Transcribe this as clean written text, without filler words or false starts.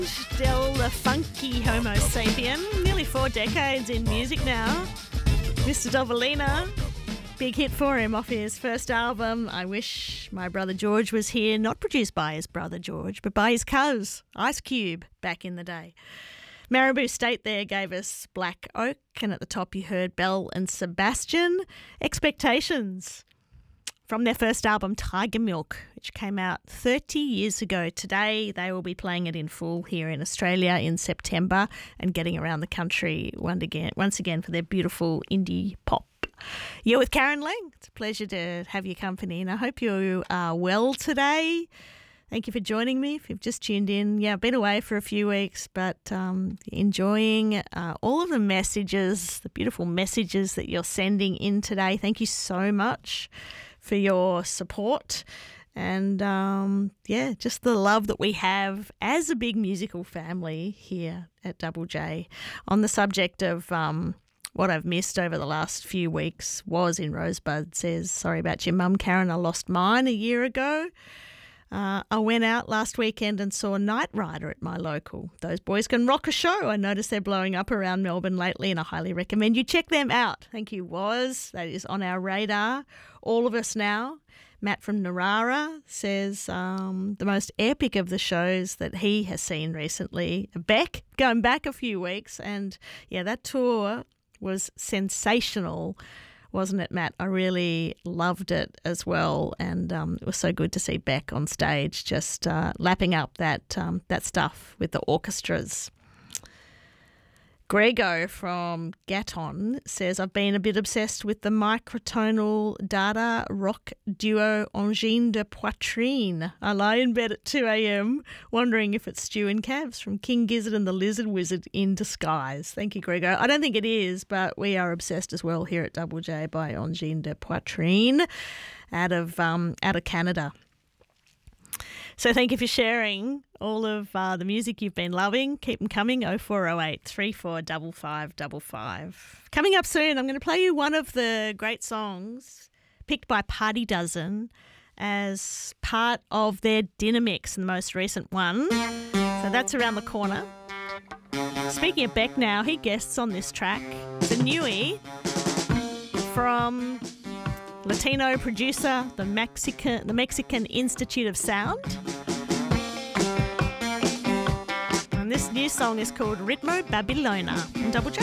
Still the funky Homo sapien. Nearly 4 decades in music now. Mr. Dovalina. Big hit for him off his first album, I Wish My Brother George Was Here. Not produced by his brother George, but by his cuz, Ice Cube, back in the day. Marabou State there gave us Black Oak, and at the top you heard Belle and Sebastian. Expectations from their first album, Tiger Milk, which came out 30 years ago today. They will be playing it in full here in Australia in September and getting around the country once again for their beautiful indie pop. You're with Karen Lang. It's a pleasure to have your company, and I hope you are well today. Thank you for joining me. If you've just tuned in, yeah, I've been away for a few weeks, but enjoying all of the messages, the beautiful messages that you're sending in today. Thank you so much for your support and, just the love that we have as a big musical family here at Double J. On the subject of what I've missed over the last few weeks, was in Rosebud says, sorry about your mum, Karen. I lost mine a year ago. I went out last weekend and saw Night Rider at my local. Those boys can rock a show. I noticed they're blowing up around Melbourne lately, and I highly recommend you check them out. Thank you, Woz. That is on our radar. All of us now. Matt from Narara says the most epic of the shows that he has seen recently. Beck, going back a few weeks, and yeah, that tour was sensational, wasn't it, Matt? I really loved it as well, and it was so good to see Beck on stage just lapping up that stuff with the orchestras. Grego from Gatton says, I've been a bit obsessed with the microtonal data rock duo Angine de Poitrine. I lie in bed at 2 a.m. wondering if it's Stu and Cavs from King Gizzard and the Lizard Wizard in disguise. Thank you, Grego. I don't think it is, but we are obsessed as well here at Double J by Angine de Poitrine out of Canada. So thank you for sharing all of the music you've been loving. Keep them coming, 0408 345555. Coming up soon, I'm going to play you one of the great songs picked by Party Dozen as part of their dinner mix, the most recent one. So that's around the corner. Speaking of Beck now, he guests on this track. It's a newie from Latino producer, the Mexican Institute of Sound. And this new song is called Ritmo Babilona on Double J.